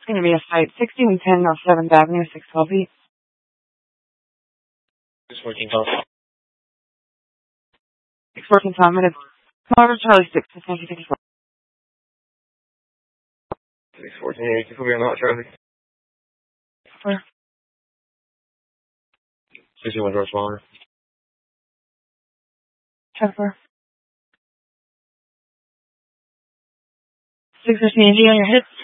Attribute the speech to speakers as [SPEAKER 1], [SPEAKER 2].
[SPEAKER 1] going to be a site 6110 North 7th Avenue, 612
[SPEAKER 2] 614 Tom.
[SPEAKER 1] 614 Tom, minutes. Tomorrow, Charlie 6, 2064.
[SPEAKER 2] 614, you can be on the hot Charlie. 61 George Waller.
[SPEAKER 1] 4. 615 Angie on your hip.